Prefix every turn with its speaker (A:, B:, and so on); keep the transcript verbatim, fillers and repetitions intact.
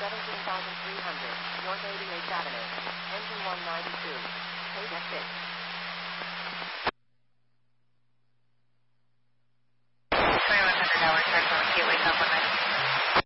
A: seventeen thousand three hundred, North eighty-eighth Avenue, engine one ninety-two, paid at six.
B: twenty-one hundred hours, Central, Gateway, South one ninety-two.